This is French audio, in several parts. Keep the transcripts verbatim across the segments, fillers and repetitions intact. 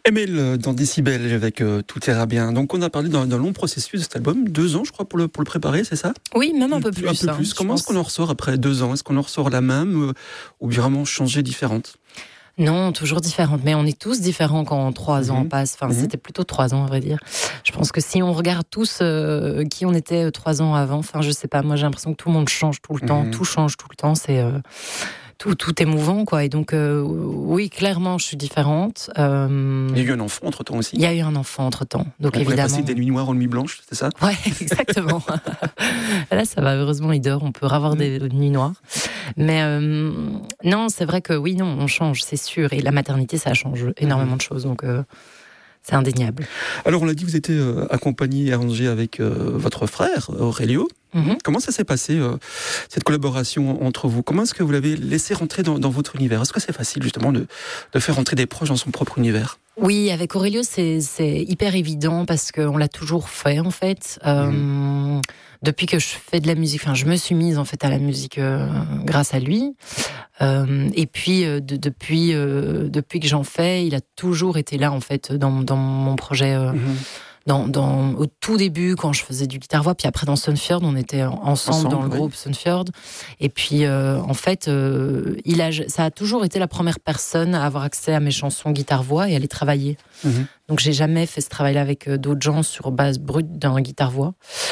Emile dans Décibel avec euh, Tout ira bien. Donc on a parlé d'un, d'un long processus de cet album, deux ans je crois pour le, pour le préparer, c'est ça ? Oui, même un peu plus. Un peu hein, plus. Comment est-ce qu'on en ressort après deux ans ? Est-ce qu'on en ressort la même euh, ou vraiment changée, différente ? Non, toujours différente. Mais on est tous différents quand trois mmh. ans passent. Enfin, mmh. c'était plutôt trois ans, à vrai dire. Je pense que si on regarde tous euh, qui on était euh, trois ans avant, enfin, je sais pas, moi j'ai l'impression que tout le monde change tout le temps, mmh. tout change tout le temps. C'est euh, tout, tout est mouvant, quoi. Et donc, euh, oui, clairement, je suis différente. Euh, il y a eu un enfant entre temps aussi. Il y a eu un enfant entre temps. Donc, on évidemment. On passer des nuits noires aux nuits blanches, c'est ça ? Ouais, exactement. Là, ça va. Heureusement, il dort. On peut avoir mmh. des nuits noires. Mais euh, non, c'est vrai que oui, non, on change, c'est sûr. Et la maternité, ça change énormément mmh. de choses. Donc, euh, c'est indéniable. Alors, on l'a dit, vous étiez euh, accompagné et arrangé avec euh, votre frère, Aurelio. Mmh. Comment ça s'est passé, euh, cette collaboration entre vous ? Comment est-ce que vous l'avez laissé rentrer dans, dans votre univers ? Est-ce que c'est facile, justement, de, de faire rentrer des proches dans son propre univers ? Oui, avec Aurelio, c'est, c'est hyper évident parce qu'on l'a toujours fait, en fait. Euh, mmh. Depuis que je fais de la musique, enfin, je me suis mise, en fait, à la musique euh, grâce à lui. Euh, et puis, euh, de, depuis, euh, depuis que j'en fais, il a toujours été là, en fait, dans, dans mon projet... Euh, mmh. Dans, dans, au tout début, quand je faisais du guitare-voix, puis après dans Sunfjord, on était ensemble, ensemble dans le oui. groupe Sunfjord. Et puis, euh, en fait, euh, il a, ça a toujours été la première personne à avoir accès à mes chansons guitare-voix et à les travailler. Mm-hmm. Donc, j'ai jamais fait ce travail-là avec euh, d'autres gens sur base brute d'un guitare-voix.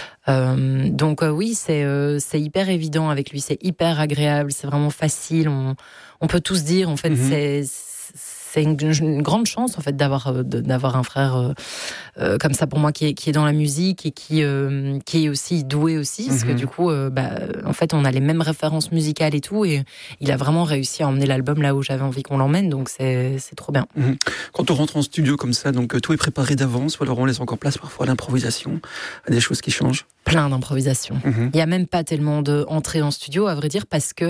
Euh, donc, euh, oui, c'est, euh, c'est hyper évident avec lui, c'est hyper agréable, c'est vraiment facile. On, on peut tous dire, en fait, mm-hmm. c'est... C'est une, une grande chance en fait d'avoir euh, d'avoir un frère euh, euh, comme ça pour moi qui est qui est dans la musique et qui euh, qui est aussi doué aussi parce mm-hmm. que du coup euh, bah en fait on a les mêmes références musicales et tout et il a vraiment réussi à emmener l'album là où j'avais envie qu'on l'emmène donc c'est c'est trop bien. Mm-hmm. Quand on rentre en studio comme ça donc tout est préparé d'avance ou alors on laisse encore place parfois à l'improvisation, à des choses qui changent. Plein d'improvisation. Mmh. Il y a même pas tellement d'entrée en studio, à vrai dire, parce que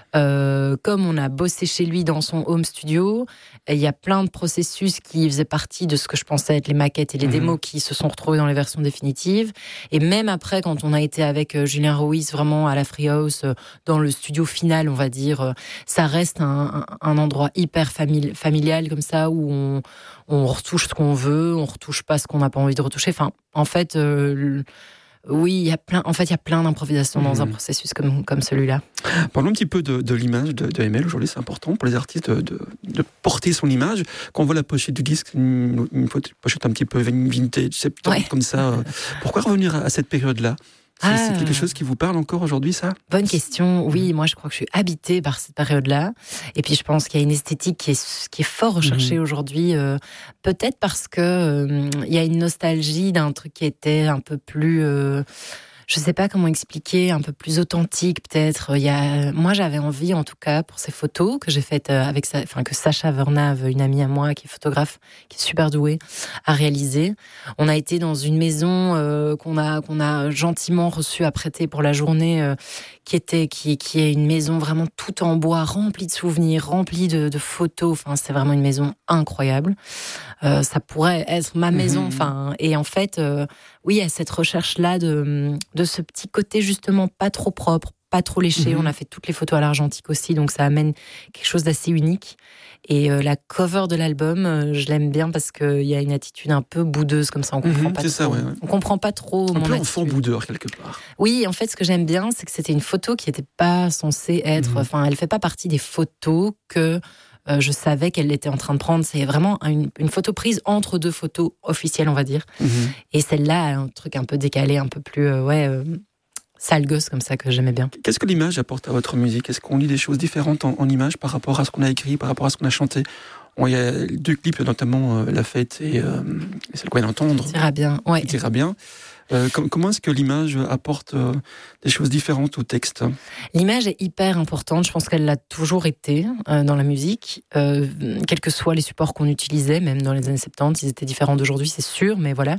euh, comme on a bossé chez lui dans son home studio, il y a plein de processus qui faisaient partie de ce que je pensais être les maquettes et les mmh. démos qui se sont retrouvés dans les versions définitives. Et même après, quand on a été avec Julien Ruiz vraiment à la Free House, dans le studio final, on va dire, ça reste un, un, un endroit hyper famili- familial comme ça où on, on retouche ce qu'on veut, on retouche pas ce qu'on n'a pas envie de retoucher. Enfin, en fait. Euh, Oui, il y a plein. En fait, il y a plein d'improvisations mmh. dans un processus comme comme celui-là. Parlons un petit peu de, de l'image de, de Emile. Aujourd'hui, c'est important pour les artistes de, de, de porter son image. Quand on voit la pochette du disque, une, une pochette un petit peu vintage, septembre, ouais. comme ça. Pourquoi revenir à, à cette période-là ? C'est, ah, c'est quelque chose qui vous parle encore aujourd'hui, ça ? Bonne question. Oui, moi, je crois que je suis habitée par cette période-là. Et puis, je pense qu'il y a une esthétique qui est, qui est fort recherchée mmh. aujourd'hui. Euh, peut-être parce que euh, il y a une nostalgie d'un truc qui était un peu plus... Euh, je sais pas comment expliquer, un peu plus authentique peut-être. Il y a, moi, j'avais envie, en tout cas, pour ces photos que j'ai faites avec, sa, enfin que Sacha Vernave, une amie à moi qui est photographe, qui est super douée, a réalisé. On a été dans une maison euh, qu'on a qu'on a gentiment reçue à prêter pour la journée, euh, qui était qui qui est une maison vraiment toute en bois, remplie de souvenirs, remplie de, de photos. Enfin, c'est vraiment une maison incroyable. Euh, ça pourrait être ma maison. Mmh. Enfin, et en fait, euh, oui, il y a cette recherche-là de de ce petit côté justement pas trop propre, pas trop léché. Mmh. On a fait toutes les photos à l'argentique aussi, donc ça amène quelque chose d'assez unique. Et euh, la cover de l'album, euh, je l'aime bien parce qu'il y a une attitude un peu boudeuse comme ça. On comprend mmh, pas trop. Ça, ouais, ouais. On comprend pas trop. Un mon peu attitude. Enfant boudeur quelque part. Oui, en fait, ce que j'aime bien, c'est que c'était une photo qui n'était pas censée être. Mmh. Enfin, elle fait pas partie des photos que. Euh, je savais qu'elle était en train de prendre. C'est vraiment une, une photo prise entre deux photos officielles, on va dire. Mmh. Et celle-là a un truc un peu décalé, un peu plus euh, ouais, euh, sale gosse comme ça que j'aimais bien. Qu'est-ce que l'image apporte à votre musique ? Est-ce qu'on lit des choses différentes en, en images par rapport à ce qu'on a écrit, par rapport à ce qu'on a chanté ? Il y a deux clips, notamment euh, La Fête et, euh, et celle qu'on vient d'entendre. T'ira bien, ouais. T'ira bien. Euh, com- comment est-ce que l'image apporte euh, des choses différentes au texte ? L'image est hyper importante, je pense qu'elle l'a toujours été euh, dans la musique, euh, quels que soient les supports qu'on utilisait, même dans les années soixante-dix, ils étaient différents d'aujourd'hui, c'est sûr, mais voilà.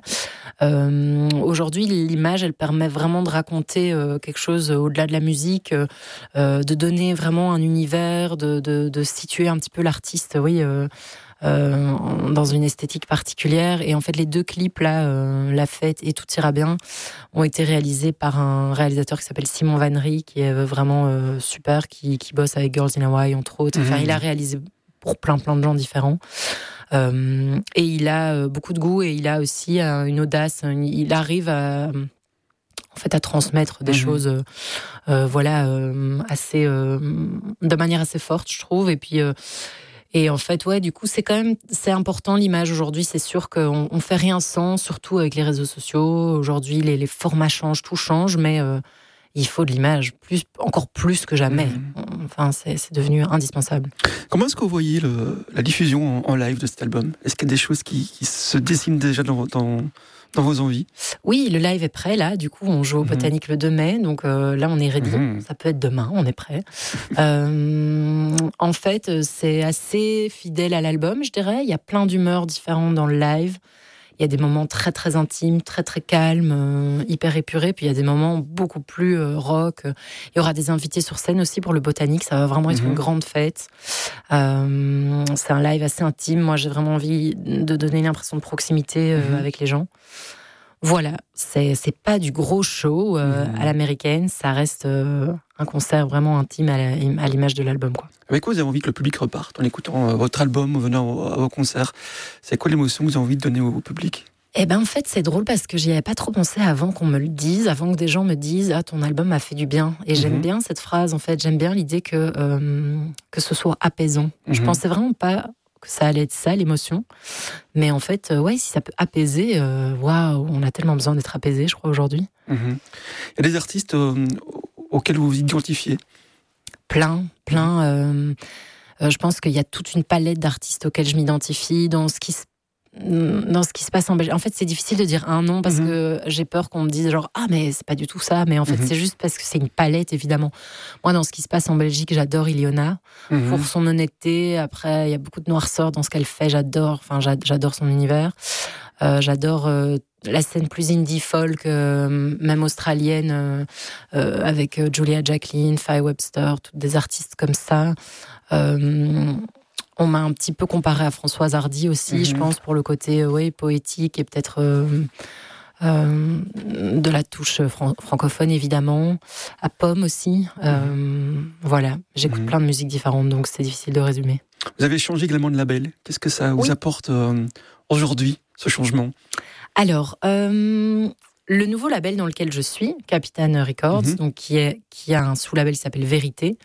Euh, aujourd'hui, l'image, elle permet vraiment de raconter euh, quelque chose au-delà de la musique, euh, de donner vraiment un univers, de, de, de situer un petit peu l'artiste, oui, euh, Euh, dans une esthétique particulière. Et en fait, les deux clips, là, euh, La Fête et Tout ira bien, ont été réalisés par un réalisateur qui s'appelle Simon Vannery, qui est vraiment euh, super, qui, qui bosse avec Girls in Hawaii, entre autres. Enfin, mmh. il a réalisé pour plein, plein de gens différents. Euh, et il a beaucoup de goût et il a aussi une audace. Il arrive à, en fait, à transmettre des mmh. choses, euh, voilà, euh, assez, euh, de manière assez forte, je trouve. Et puis. Euh, Et en fait, ouais, du coup, c'est quand même, c'est important l'image aujourd'hui. C'est sûr qu'on on fait rien sans, surtout avec les réseaux sociaux. Aujourd'hui, les, les formats changent, tout change, mais euh, il faut de l'image, plus, encore plus que jamais. Mmh. Enfin, c'est, c'est devenu indispensable. Comment est-ce que vous voyez le, la diffusion en, en live de cet album ? Est-ce qu'il y a des choses qui, qui se dessinent déjà dans, dans, dans vos envies ? Oui, le live est prêt, là. Du coup, on joue au Botanique mmh. le deux mai. Donc euh, là, on est ready. Mmh. Ça peut être demain, on est prêt. euh, en fait, c'est assez fidèle à l'album, je dirais. Il y a plein d'humeurs différentes dans le live. Il y a des moments très, très intimes, très, très calmes, euh, hyper épurés. Puis il y a des moments beaucoup plus euh, rock. Il y aura des invités sur scène aussi pour le Botanique. Ça va vraiment être mmh. une grande fête. Euh, c'est un live assez intime. Moi, j'ai vraiment envie de donner l'impression de proximité euh, mmh. avec les gens. Voilà, c'est, c'est pas du gros show euh, mmh. à l'américaine, ça reste euh, un concert vraiment intime à, la, à l'image de l'album, quoi. Avec quoi vous avez envie que le public reparte en écoutant euh, votre album, en venant à vos concerts ? C'est quoi l'émotion que vous avez envie de donner au, au public ? Eh ben en fait c'est drôle parce que j'y avais pas trop pensé avant qu'on me le dise, avant que des gens me disent ah ton album m'a fait du bien. Et mmh. j'aime bien cette phrase en fait, j'aime bien l'idée que euh, que ce soit apaisant. Mmh. Je pensais vraiment pas que ça allait être ça l'émotion, mais en fait euh, ouais si ça peut apaiser, waouh wow, on a tellement besoin d'être apaisé je crois aujourd'hui. Mmh. Il y a des artistes euh, auxquels vous vous identifiez ? Plein, plein. Euh, euh, je pense qu'il y a toute une palette d'artistes auxquels je m'identifie dans ce qui se dans ce qui se passe en Belgique. En fait, c'est difficile de dire un nom parce mmh. que j'ai peur qu'on me dise genre ah mais c'est pas du tout ça. Mais en fait, mmh. c'est juste parce que c'est une palette évidemment. Moi, dans ce qui se passe en Belgique, j'adore Iliona mmh. pour son honnêteté. Après, il y a beaucoup de noirceur dans ce qu'elle fait. J'adore. Enfin, j'adore son univers. Euh, j'adore euh, la scène plus indie folk, euh, même australienne, euh, euh, avec Julia Jacqueline, Faye Webster, toutes des artistes comme ça. Euh, On m'a un petit peu comparé à Françoise Hardy aussi, mmh. je pense, pour le côté ouais, poétique et peut-être euh, euh, de la touche fran- francophone, évidemment. À Pomme aussi. Mmh. Euh, voilà, j'écoute mmh. plein de musiques différentes, donc c'est difficile de résumer. Vous avez changé également de label. Qu'est-ce que ça vous oui. apporte euh, aujourd'hui, ce changement ? Alors... Euh, le nouveau label dans lequel je suis, Capitaine Records, mmh. donc qui, est, qui a un sous-label qui s'appelle Vérité,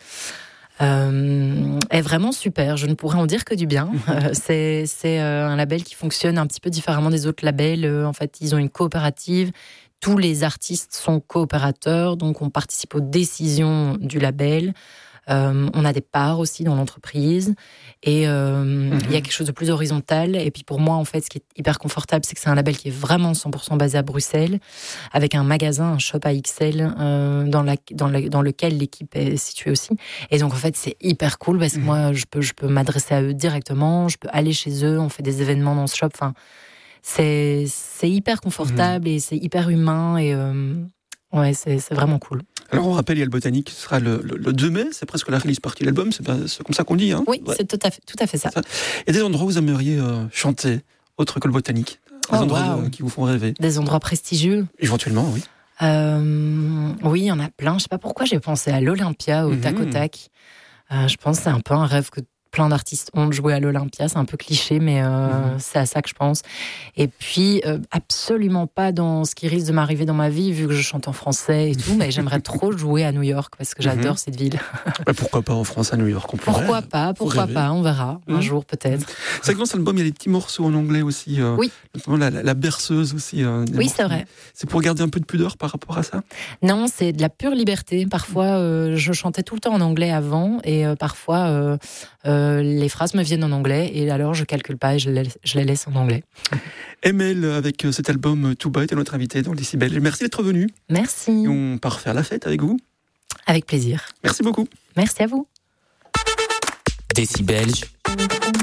Euh, est vraiment super. Je ne pourrais en dire que du bien. Euh, c'est c'est euh, un label qui fonctionne un petit peu différemment des autres labels. Euh, en fait, ils ont une coopérative. Tous les artistes sont coopérateurs, donc on participe aux décisions du label. Euh, on a des parts aussi dans l'entreprise et euh, mmh. il y a quelque chose de plus horizontal. Et puis pour moi, en fait, ce qui est hyper confortable, c'est que c'est un label qui est vraiment cent pour cent basé à Bruxelles, avec un magasin, un shop A X L euh, dans, la, dans, la, dans lequel l'équipe est située aussi. Et donc en fait, c'est hyper cool parce que mmh. moi, je peux, je peux m'adresser à eux directement, je peux aller chez eux, on fait des événements dans ce shop. Enfin, c'est, c'est hyper confortable mmh. et c'est hyper humain et euh, ouais, c'est, c'est vraiment cool. Alors on rappelle, il y a le Botanique qui sera le, le, le deux mai, c'est presque la release partie de l'album, c'est, pas, c'est comme ça qu'on dit. Hein oui, ouais. c'est tout à fait, tout à fait ça. ça. Il y a des endroits où vous aimeriez euh, chanter, autre que le Botanique ? Des oh, endroits wow. euh, qui vous font rêver ? Des endroits prestigieux ? Éventuellement, oui. Euh, oui, il y en a plein. Je ne sais pas pourquoi j'ai pensé à l'Olympia, au mmh. tac au tac. Euh, je pense que c'est un peu un rêve que plein d'artistes ont de jouer à l'Olympia, c'est un peu cliché, mais euh, mmh. c'est à ça que je pense. Et puis, euh, absolument pas dans ce qui risque de m'arriver dans ma vie, vu que je chante en français et tout, mais j'aimerais trop jouer à New York, parce que j'adore mmh. cette ville. Mais pourquoi pas en France, à New York, on pourrait, Pourquoi pas, pourquoi pas, on verra, mmh. un jour peut-être. C'est vrai que dans cet album, il y a des petits morceaux en anglais aussi. Euh, oui. La, la, la berceuse aussi. Euh, oui, c'est vrai. C'est pour garder un peu de pudeur par rapport à ça ? Non, c'est de la pure liberté. Parfois, euh, je chantais tout le temps en anglais avant, et euh, parfois, euh, euh, les phrases me viennent en anglais et alors je calcule pas et je les, je les laisse en anglais. Emelle avec cet album Tout Bas était notre invité dans Décibel. Merci d'être venu. Merci. Et on part faire la fête avec vous. Avec plaisir. Merci beaucoup. Merci à vous. Décibel.